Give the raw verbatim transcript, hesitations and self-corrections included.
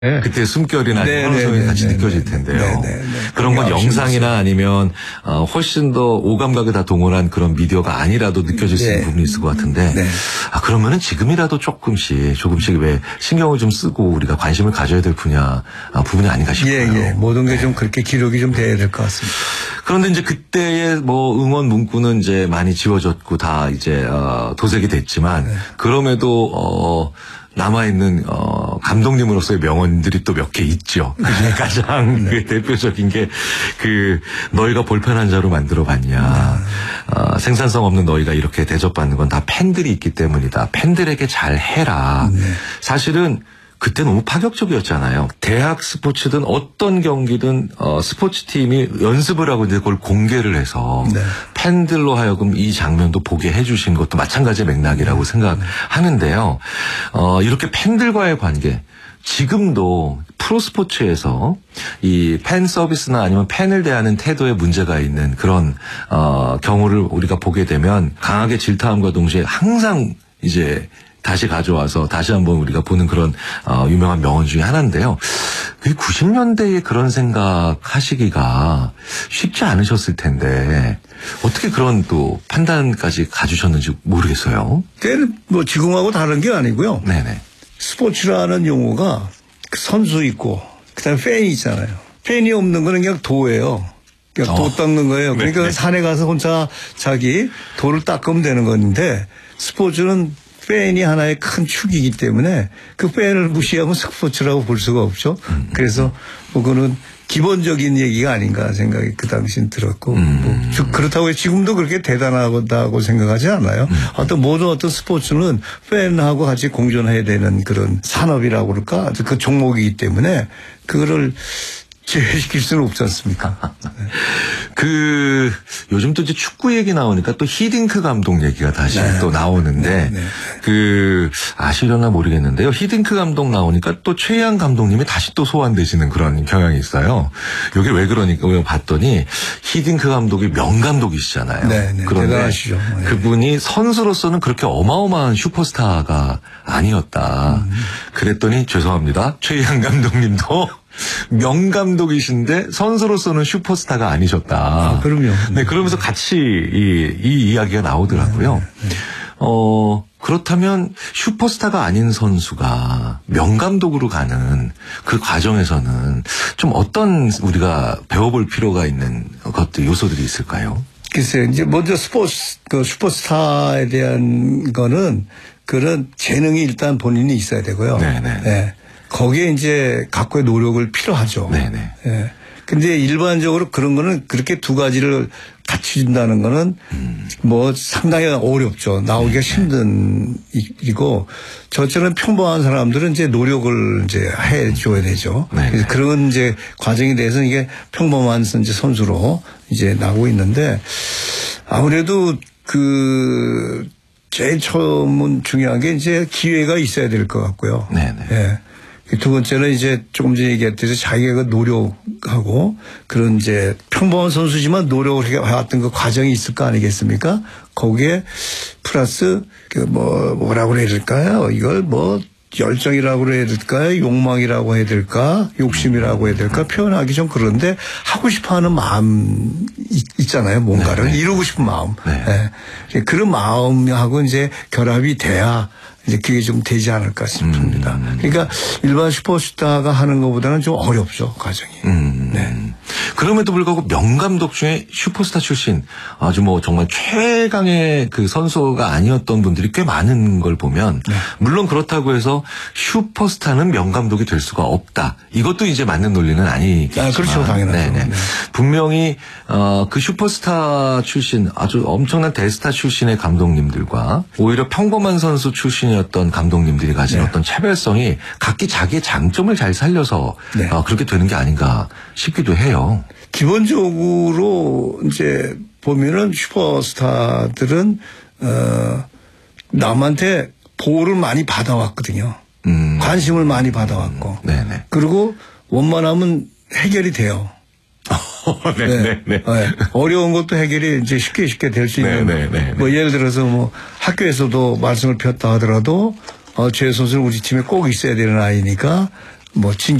네. 그때 숨결이나 호르몬이 같이 느껴질 텐데요. 네네네. 그런 건 영상이나 아니면 어, 훨씬 더 오감각을 다 동원한 그런 미디어가 아니라도 느껴질 수 있는 네. 부분이 있을 것 같은데 네. 아 그러면은 지금이라도 조금씩 조금씩 왜 신경을 좀 쓰고 우리가 관심을 가져야 될 분야 아, 부분이 아닌가 싶어요. 예, 예. 모든 게 좀 네. 그렇게 기록이 좀 돼야 될 것 같습니다. 그런데 이제 그때의 뭐 응원 문구는 이제 많이 지워졌고 다 이제 어, 도색이 됐지만 네. 그럼에도 어. 남아있는, 어, 감독님으로서의 명언들이 또 몇 개 있죠. 그 중에 가장 네. 그 대표적인 게, 그, 너희가 볼펜 한 자루 만들어 봤냐. 네. 어, 생산성 없는 너희가 이렇게 대접받는 건 다 팬들이 있기 때문이다. 팬들에게 잘 해라. 네. 사실은, 그때 너무 파격적이었잖아요. 대학 스포츠든 어떤 경기든 어, 스포츠팀이 연습을 하고 이제 그걸 공개를 해서 네. 팬들로 하여금 이 장면도 보게 해주신 것도 마찬가지의 맥락이라고 네. 생각하는데요. 어, 이렇게 팬들과의 관계 지금도 프로스포츠에서 이 팬 서비스나 아니면 팬을 대하는 태도에 문제가 있는 그런 어, 경우를 우리가 보게 되면 강하게 질타함과 동시에 항상 이제 다시 가져와서 다시 한번 우리가 보는 그런 어, 유명한 명언 중에 하나인데요. 구십 년대에 그런 생각 하시기가 쉽지 않으셨을 텐데 어떻게 그런 또 판단까지 가주셨는지 모르겠어요. 그때는 뭐 지금하고 다른 게 아니고요. 네네. 스포츠라는 용어가 선수 있고 그다음에 팬이 있잖아요. 팬이 없는 거는 그냥 도예요. 그러니까 어. 도 닦는 거예요. 그러니까 네네. 산에 가서 혼자 자기 도를 닦으면 되는 건데 스포츠는 팬이 하나의 큰 축이기 때문에 그 팬을 무시하면 스포츠라고 볼 수가 없죠. 음. 그래서 뭐 그거는 기본적인 얘기가 아닌가 생각이 그 당시엔 들었고 음. 뭐 그렇다고 지금도 그렇게 대단하다고 생각하지 않아요. 음. 어떤 모든 어떤 스포츠는 팬하고 같이 공존해야 되는 그런 산업이라고 그럴까 그 종목이기 때문에 그거를 제외시킬 수는 없지 않습니까? 그 요즘 또 이제 축구 얘기 나오니까 또 히딩크 감독 얘기가 다시 네. 또 나오는데 네. 네. 그 아시려나 모르겠는데요. 히딩크 감독 나오니까 또 최양 감독님이 다시 또 소환되시는 그런 경향이 있어요. 이게 왜 그러니까 봤더니 히딩크 감독이 명감독이시잖아요. 네, 네. 그런데 대단하시죠. 네. 그분이 선수로서는 그렇게 어마어마한 슈퍼스타가 아니었다. 음. 그랬더니 죄송합니다. 최양 감독님도 명감독이신데 선수로서는 슈퍼스타가 아니셨다. 아, 그럼요. 네, 그러면서 같이 이, 이 이야기가 나오더라고요. 네, 네. 어, 그렇다면 슈퍼스타가 아닌 선수가 명감독으로 가는 그 과정에서는 좀 어떤 우리가 배워볼 필요가 있는 것들 요소들이 있을까요? 글쎄요, 이제 먼저 스포츠, 그 슈퍼스타에 대한 거는 그런 재능이 일단 본인이 있어야 되고요. 네네. 네. 거기에 이제 각고의 노력을 필요하죠. 네네. 예. 근데 일반적으로 그런 거는 그렇게 두 가지를 갖춘다는 거는 음. 뭐 상당히 어렵죠. 나오기가 네네. 힘든 일이고 저처럼 평범한 사람들은 이제 노력을 이제 해 줘야 되죠. 네네. 그래서 그런 이제 과정에 대해서 이게 평범한 이제 선수로 이제 나오고 있는데 아무래도 그 제일 처음은 중요한 게 이제 기회가 있어야 될 것 같고요. 네네. 예. 두 번째는 이제 조금 전에 얘기했듯이 자기가 노력하고 그런 이제 평범한 선수지만 노력을 해왔던 그 과정이 있을 거 아니겠습니까? 거기에 플러스 그 뭐 뭐라고 해야 될까요? 이걸 뭐 열정이라고 해야 될까요? 욕망이라고 해야 될까? 욕심이라고 해야 될까? 표현하기 좀 그런데 하고 싶어하는 마음 있잖아요. 뭔가를 네네. 이루고 싶은 마음. 네. 네. 그런 마음하고 이제 결합이 돼야 이제 그게 좀 되지 않을까 싶습니다. 음. 그러니까 일반 슈퍼스타가 하는 것보다는 좀 어렵죠, 과정이. 음. 네. 그럼에도 불구하고 명감독 중에 슈퍼스타 출신 아주 뭐 정말 최강의 그 선수가 아니었던 분들이 꽤 많은 걸 보면 네. 물론 그렇다고 해서 슈퍼스타는 명감독이 될 수가 없다. 이것도 이제 맞는 논리는 아니겠지만. 아, 그렇죠, 당연하죠. 네네. 네. 분명히 어, 그 슈퍼스타 출신 아주 엄청난 대스타 출신의 감독님들과 오히려 평범한 선수 출신이었던 감독님들이 가진 네. 어떤 차별성이 각기 자기의 장점을 잘 살려서 네. 어, 그렇게 되는 게 아닌가 싶기도 해요. 기본적으로 이제 보면은 슈퍼스타들은 어, 남한테 보호를 많이 받아왔거든요. 음. 관심을 많이 받아왔고. 음. 네네. 그리고 원만하면 해결이 돼요. 네, 네, 네. 네. 네. 어려운 것도 해결이 이제 쉽게 쉽게 될 수 있는. 네, 네, 네, 뭐 예를 들어서 뭐 학교에서도 말씀을 폈다 하더라도 어, 제 선수는 우리 팀에 꼭 있어야 되는 아이니까 뭐 진